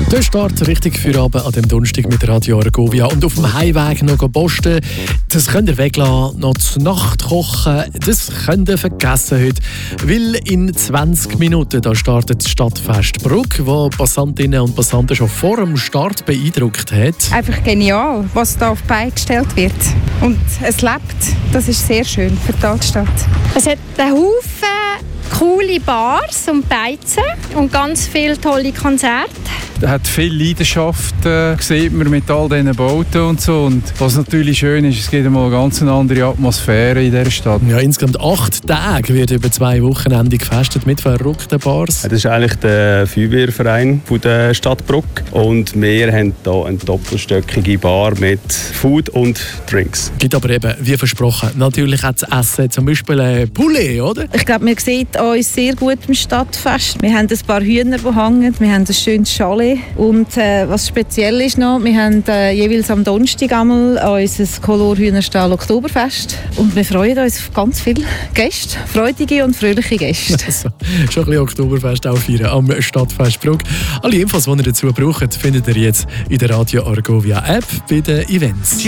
Der Start richtig für Abend an dem Donnerstag mit Radio Argovia. Und auf dem Heimweg noch posten. Das könnt ihr weglassen, noch zur Nacht kochen. Das könnt ihr vergessen heute. Weil in 20 Minuten da startet das Stadtfest Brugg, das Passantinnen und Passanten schon vor dem Start beeindruckt hat. Einfach genial, was da auf die Beine gestellt wird. Und es lebt. Das ist sehr schön für die Altstadt. Es hat einen Haufen coole Bars und Beizen und ganz viele tolle Konzerte. Es hat viel Leidenschaft, sieht man mit all diesen Bauten und so. Und was natürlich schön ist, es gibt einmal eine ganz andere Atmosphäre in dieser Stadt. Ja, insgesamt 8 Tage wird über 2 Wochenende gefestet mit verrückten Bars. Das ist eigentlich der Feuerwehrverein der Stadt Brugg. Und wir haben hier eine doppelstöckige Bar mit Food und Drinks. Gibt aber eben, wie versprochen, natürlich auch zu essen. Zum Beispiel Poulet, oder? Ich glaube, man sieht uns sehr gut im Stadtfest. Wir haben ein paar Hühner, die hängen. Wir haben ein schönes Chalet. Und was speziell ist noch, wir haben jeweils am Donnerstag einmal unser Color-Hühnerstall Oktoberfest. Und wir freuen uns auf ganz viele Gäste, freudige und fröhliche Gäste. Also, schon ein bisschen Oktoberfest auch feiern am Stadtfest Brugg. Alle Infos, die ihr dazu braucht, findet ihr jetzt in der Radio Argovia App bei den Events.